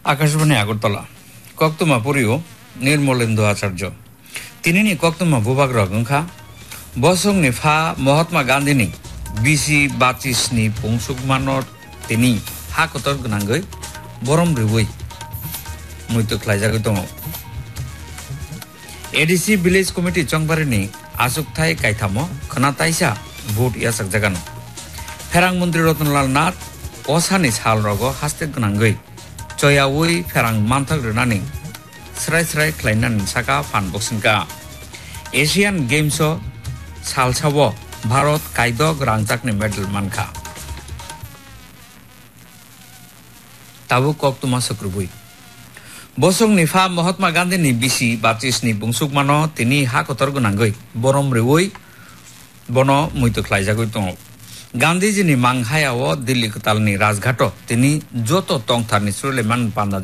আকাশবাণী আগরতলা কক্তমা পরিও নির্মলেন্দু আচার্য তিনি কক্তমা ভূভাগ রগংখা বসংনি ফা মহাত্মা গান্ধীনি বিসি বাচিসনি পংসুক মানত তিনি হা কতর গনাঙ্গৈ বরম রিবই মৈত্য খ্লাইজাগৈ দङ ADC village committee চংবারিনি আসুকথাই কাইথামো খনাতাইসা vote Yasak জাগানো ফেরাং মন্ত্রী রতনলাল নাথ অসানি সাল রগ হাস্তে গনাঙ্গৈ চয়াউই ফেরাং মানথাক রনানি স্রাই স্রাই খ্লাইনানি সাকা ফান বক্সিংকা এশিয়ান গেমস সালসাব ভারত কাইদক রাংচাকনি মেডেল মানখা তাবু কক্তমা সক্রবুই বসং নিফা মহাত্মা গান্ধীনি বিসি বাচিসনি বুংসুক মানো তিনি হা কতর গনাঙ্গৈ বরম রেউই বন মৈত্য খ্লাইজাগৈ দङ গান্ধীজিনি মাংহায়াও দিল্লি কতালনি রাজঘাট তিনি যত টংথারনি সুলেমান পান্না